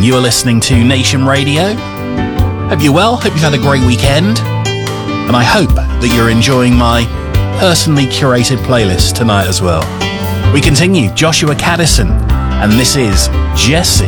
You are listening to Nation Radio. Hope you're well, hope you've had a great weekend, and I hope that you're enjoying my personally curated playlist tonight as well. We continue, Joshua Caddison, and this is Jesse.